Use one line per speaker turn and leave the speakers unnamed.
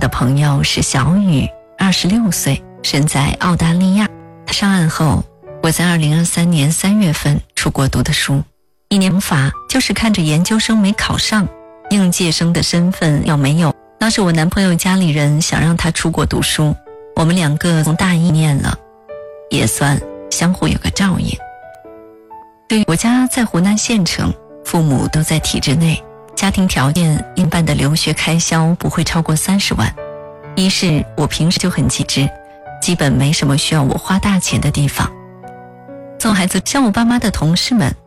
的朋友是小雨，26岁，身在澳大利亚。他上岸后，我在2023年3月份出国读的书，1年法就是看着研究生没考上，应届生的身份要没有。当时我男朋友家里人想让他出国读书，我们2个从大一念了，也算相互有个照应。对，我家在湖南县城，父母都在体制内，家庭条件应办的留学开销不会超过30万。一是我平时就很机智，基本没什么需要我花大钱的地方。做孩子，像我爸妈的同事们